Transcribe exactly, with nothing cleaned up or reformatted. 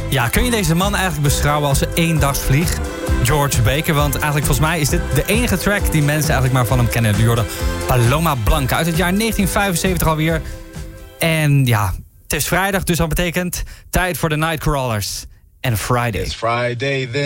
Ja, kun je deze man eigenlijk beschouwen als een eendagsvlieg? George Baker, want eigenlijk volgens mij is dit de enige track die mensen eigenlijk maar van hem kennen. Die hoorde Paloma Blanca uit het jaar negentien vijfenzeventig alweer. En ja, het is vrijdag, dus dat betekent tijd voor de Nightcrawlers en Friday. It's Friday then.